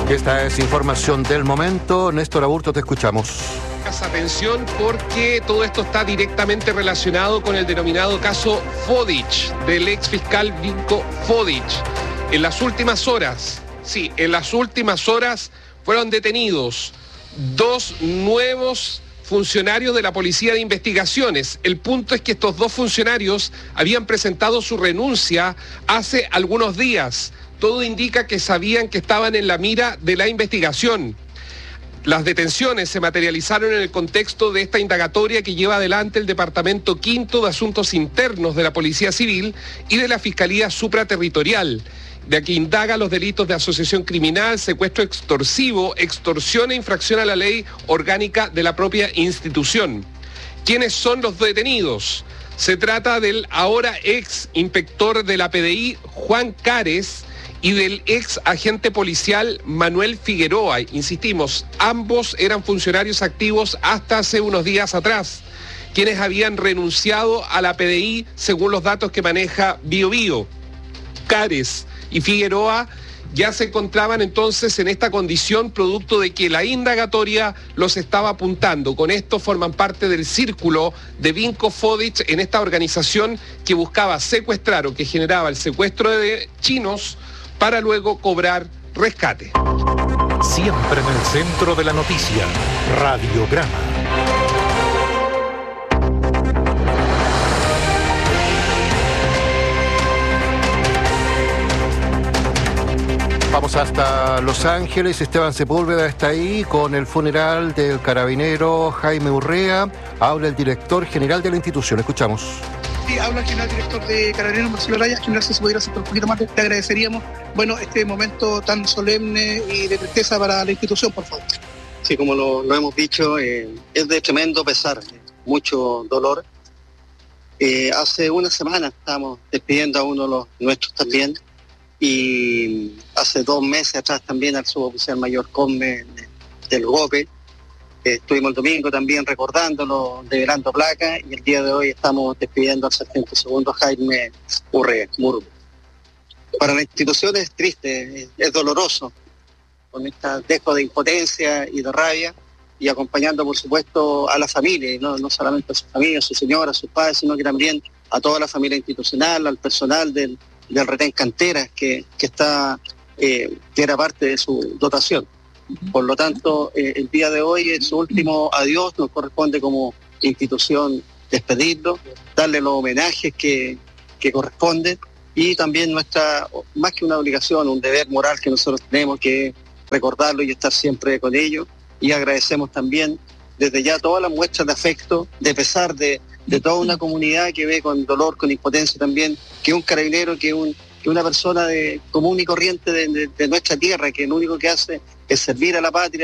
Esta es información del momento. Néstor Aburto, te escuchamos. Atención, porque todo esto está directamente relacionado con el denominado caso Fodich, del ex fiscal Vinko Fodich. En las últimas horas fueron detenidos 2 nuevos funcionarios de la Policía de Investigaciones. El punto es que estos 2 funcionarios habían presentado su renuncia hace algunos días. Todo indica que sabían que estaban en la mira de la investigación. Las detenciones se materializaron en el contexto de esta indagatoria que lleva adelante el Departamento V de Asuntos Internos de la Policía Civil y de la Fiscalía Supraterritorial, de que indaga los delitos de asociación criminal, secuestro extorsivo, extorsión e infracción a la ley orgánica de la propia institución. ¿Quiénes son los detenidos? Se trata del ahora ex inspector de la PDI, Juan Cares, y del ex agente policial Manuel Figueroa. Insistimos, ambos eran funcionarios activos hasta hace unos días atrás, quienes habían renunciado a la PDI según los datos que maneja BioBio. Cares y Figueroa ya se encontraban entonces en esta condición producto de que la indagatoria los estaba apuntando. Con esto forman parte del círculo de Vinko Fodich en esta organización que buscaba secuestrar o que generaba el secuestro de chinos para luego cobrar rescate. Siempre en el centro de la noticia, Radiograma. Vamos hasta Los Ángeles. Esteban Sepúlveda está ahí con el funeral del carabinero Jaime Urrea. Habla el director general de la institución. Escuchamos. Sí, habla el general director de Carabineros, Marcelo Araya. General, si se pudiera hacer un poquito más, te agradeceríamos, este momento tan solemne y de tristeza para la institución, por favor. Sí, como lo hemos dicho, es de tremendo pesar, mucho dolor. Hace una semana estábamos despidiendo a uno de los nuestros también, y hace 2 meses atrás también al suboficial mayor Combe del GOPE. Estuvimos el domingo también recordándolo, develando placas, y el día de hoy estamos despidiendo al sargento segundo Jaime Urrea. Para la institución es triste, es doloroso, con este dejo de impotencia y de rabia, y acompañando por supuesto a la familia, y no solamente a su familia, a su señora, a sus padres, sino que también a toda la familia institucional, al personal del retén Canteras, que era parte de su dotación. Por lo tanto, el día de hoy es su último adiós. Nos corresponde como institución despedirlo, darle los homenajes que corresponden, y también nuestra, más que una obligación, un deber moral que nosotros tenemos, que recordarlo y estar siempre con ellos. Y agradecemos también desde ya todas las muestras de afecto, de pesar de toda una comunidad que ve con dolor, con impotencia también, que un carabinero, que una persona común y corriente de nuestra tierra, que lo único que hace es servir a la patria.